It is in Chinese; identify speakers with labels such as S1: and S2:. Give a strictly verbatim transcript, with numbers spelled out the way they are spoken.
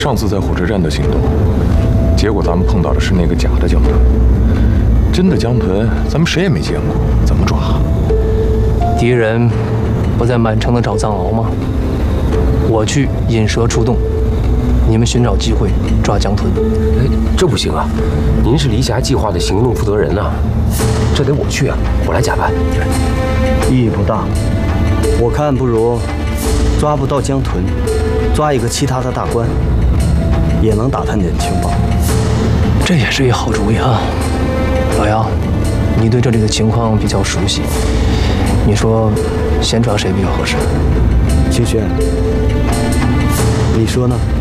S1: 上次在火车站的行动，结果咱们碰到的是那个假的江豚，真的江豚咱们谁也没见过，怎么抓？
S2: 敌人不在满城的找藏獒吗？我去引蛇出洞，你们寻找机会抓江豚。
S3: 哎，这不行啊！您是黎霞计划的行动负责人呐、啊，这得我去啊，我来假扮。
S4: 意义不大，我看不如抓不到江豚，抓一个其他的大官，也能打探点情报。
S2: 这也是一好主意啊，老杨，你对这里的情况比较熟悉，你说先抓谁比较合适？
S4: 清轩，你说呢？